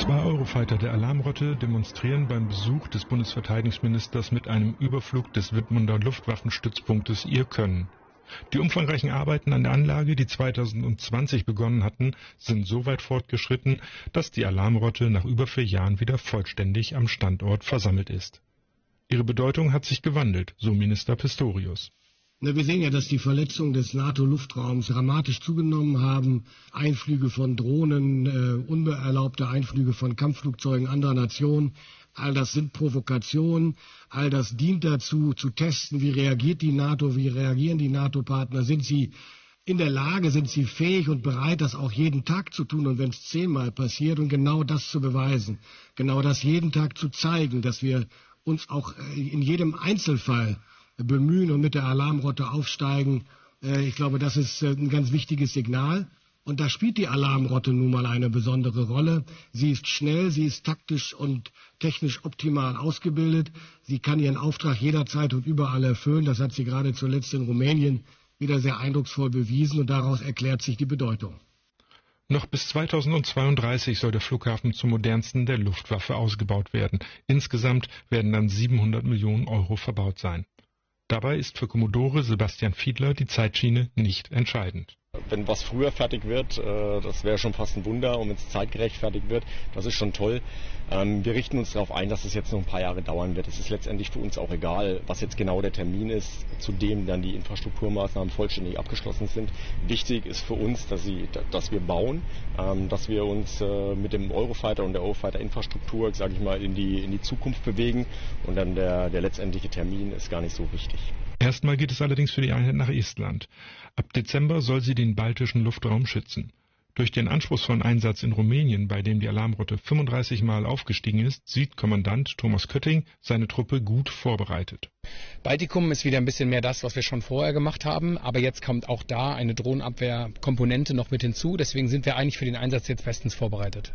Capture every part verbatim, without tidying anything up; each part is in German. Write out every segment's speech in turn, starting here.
Zwei Eurofighter der Alarmrotte demonstrieren beim Besuch des Bundesverteidigungsministers mit einem Überflug des Wittmunder Luftwaffenstützpunktes ihr Können. Die umfangreichen Arbeiten an der Anlage, die zweitausendzwanzig begonnen hatten, sind so weit fortgeschritten, dass die Alarmrotte nach über vier Jahren wieder vollständig am Standort versammelt ist. Ihre Bedeutung hat sich gewandelt, so Minister Pistorius. Na, wir sehen ja, dass die Verletzungen des NATO-Luftraums dramatisch zugenommen haben. Einflüge von Drohnen, äh, unerlaubte Einflüge von Kampfflugzeugen anderer Nationen. All das sind Provokationen. All das dient dazu, zu testen, wie reagiert die NATO, wie reagieren die NATO-Partner. Sind sie in der Lage, sind sie fähig und bereit, das auch jeden Tag zu tun und wenn es zehnmal passiert und genau das zu beweisen. Genau das jeden Tag zu zeigen, dass wir uns auch in jedem Einzelfall bemühen und mit der Alarmrotte aufsteigen. Ich glaube, das ist ein ganz wichtiges Signal. Und da spielt die Alarmrotte nun mal eine besondere Rolle. Sie ist schnell, sie ist taktisch und technisch optimal ausgebildet. Sie kann ihren Auftrag jederzeit und überall erfüllen. Das hat sie gerade zuletzt in Rumänien wieder sehr eindrucksvoll bewiesen und daraus erklärt sich die Bedeutung. Noch bis zweitausendzweiunddreißig soll der Flughafen zum modernsten der Luftwaffe ausgebaut werden. Insgesamt werden dann siebenhundert Millionen Euro verbaut sein. Dabei ist für Kommodore Sebastian Fiedler die Zeitschiene nicht entscheidend. Wenn was früher fertig wird, das wäre schon fast ein Wunder. Und wenn es zeitgerecht fertig wird, das ist schon toll. Wir richten uns darauf ein, dass es jetzt noch ein paar Jahre dauern wird. Es ist letztendlich für uns auch egal, was jetzt genau der Termin ist, zu dem dann die Infrastrukturmaßnahmen vollständig abgeschlossen sind. Wichtig ist für uns, dass, sie, dass wir bauen, dass wir uns mit dem Eurofighter und der Eurofighter-Infrastruktur, sage ich mal, in die, in die Zukunft bewegen. Und dann der, der letztendliche Termin ist gar nicht so wichtig. Erstmal geht es allerdings für die Einheit nach Estland. Ab Dezember soll sie den baltischen Luftraum schützen. Durch den anspruchsvollen Einsatz in Rumänien, bei dem die Alarmrotte fünfunddreißig Mal aufgestiegen ist, sieht Kommandant Thomas Kötting seine Truppe gut vorbereitet. Baltikum ist wieder ein bisschen mehr das, was wir schon vorher gemacht haben, aber jetzt kommt auch da eine Drohnenabwehrkomponente noch mit hinzu. Deswegen sind wir eigentlich für den Einsatz jetzt bestens vorbereitet.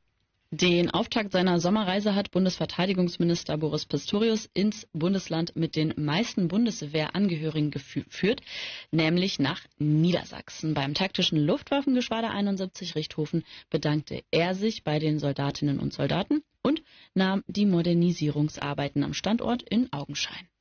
Den Auftakt seiner Sommerreise hat Bundesverteidigungsminister Boris Pistorius ins Bundesland mit den meisten Bundeswehrangehörigen geführt, nämlich nach Niedersachsen. Beim taktischen Luftwaffengeschwader einundsiebzig Richthofen bedankte er sich bei den Soldatinnen und Soldaten und nahm die Modernisierungsarbeiten am Standort in Augenschein.